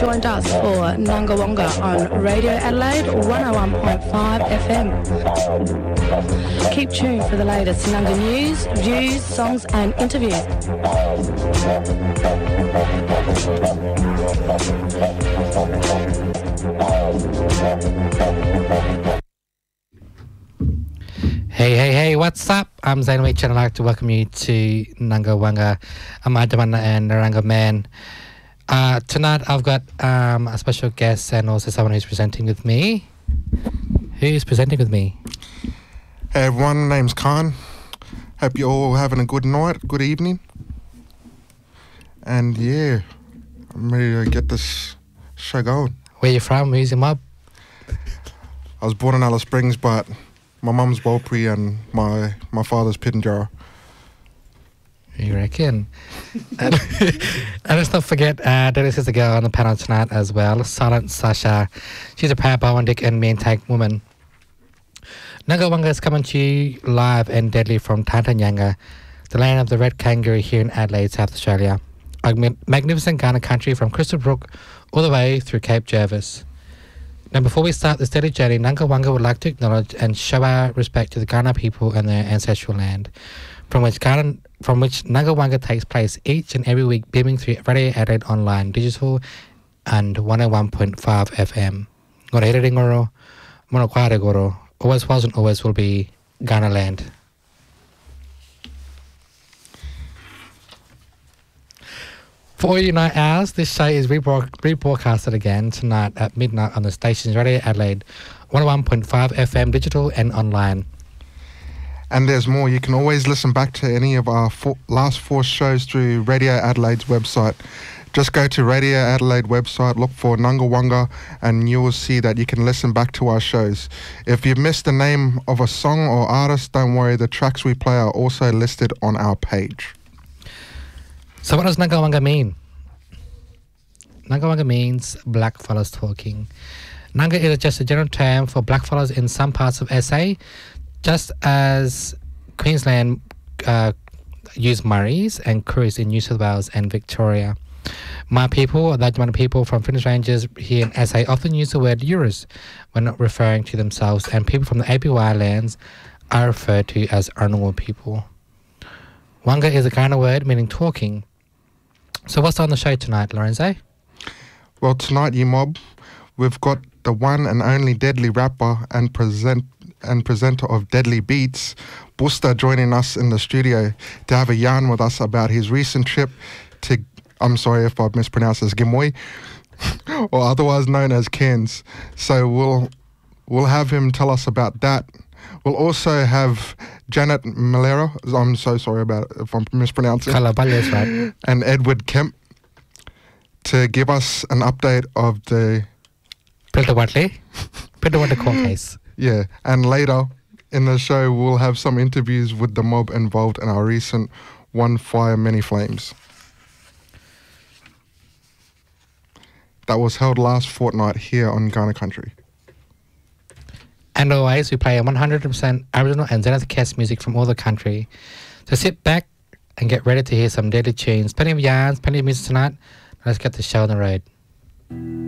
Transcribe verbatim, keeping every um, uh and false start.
joined us for Nanga Wanga on Radio Adelaide one oh one point five F M. Keep tuned for the latest Nanga news, views, songs and interviews. Hey, hey, hey, what's up? I'm Zain Weech and I'd like to welcome you to Nanga Wanga, Amadamana and Naranga Man. Uh, tonight I've got um, a special guest and also someone who's presenting with me. Who's presenting with me? Hey everyone, my name's Khan. Hope you're all having a good night, good evening. And yeah, I'm ready to get this show going. Where you from? Who's your mob? I was born in Alice Springs, but my mum's Walpri and my, my father's Pitjantjatjara. You reckon? and, and let's not forget, uh, Dennis is the girl on the panel tonight as well. Silent Sasha. She's a proud Bowendick and main tank woman. Nanga Wanga is coming to you live and deadly from Tantanyanga, the land of the red kangaroo here in Adelaide, South Australia. A magnificent Kaurna country from Crystal Brook all the way through Cape Jervis. Now, before we start this daily journey, Nanga Wanga would like to acknowledge and show our respect to the Kaurna people and their ancestral land, from which Kaurna, from which Nanga Wanga takes place each and every week, beaming through Radio Adelaide Online, Digital, and one oh one point five F M. Ngora here ringoro, mono kware goro, always was and always will be Kaurna land. For all you night owls, this show is rebroad- rebroadcasted again tonight at midnight on the stations Radio Adelaide, one oh one point five F M, digital and online. And there's more. You can always listen back to any of our four, last four shows through Radio Adelaide's website. Just go to Radio Adelaide website, look for Nanga Wanga, and you will see that you can listen back to our shows. If you've missed the name of a song or artist, don't worry, the tracks we play are also listed on our page. So what does Nanga Wanga mean? Nanga Wanga means black fellas talking. Nanga is just a general term for black fellas in some parts of S A, just as Queensland uh, use Murrays and Koris in New South Wales and Victoria. My people, or that amount of people from Finnish Rangers here in S A, often use the word Euros when not referring to themselves, and people from the A P Y lands are referred to as Arnawal people. Wanga is a Kaurna word meaning talking. So what's on the show tonight, Lorenzo? Well, tonight, you mob, we've got the one and only deadly rapper and present and presenter of Deadly Beats, Busta, joining us in the studio to have a yarn with us about his recent trip to, I'm sorry if I've mispronounced this, Gimoy, or otherwise known as Cairns. So we'll we'll have him tell us about that. We'll also have Janet Malera, I'm so sorry about it if I'm mispronouncing, Kalabalya's right. and Edward Kemp to give us an update of the Piltawatli, Piltawatli court case. Yeah, and later in the show we'll have some interviews with the mob involved in our recent One Fire Many Flames that was held last fortnight here on Kaurna Country. And always, we play one hundred percent Aboriginal and Zenith Kes music from all the country. So sit back and get ready to hear some deadly tunes. Plenty of yarns, plenty of music tonight. Let's get the show on the road.